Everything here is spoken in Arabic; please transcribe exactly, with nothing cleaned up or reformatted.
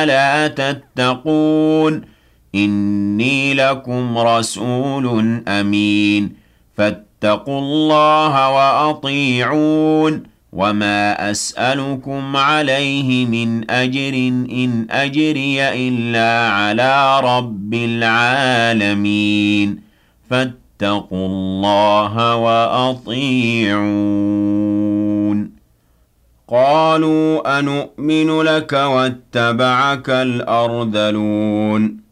لا تتقون إني لكم رسول أمين فاتقوا الله وأطيعون وما أسألكم عليه من أجر إن أجري إلا على رب العالمين فاتقوا الله وأطيعون قالوا أنؤمن لك واتبعك الأرذلون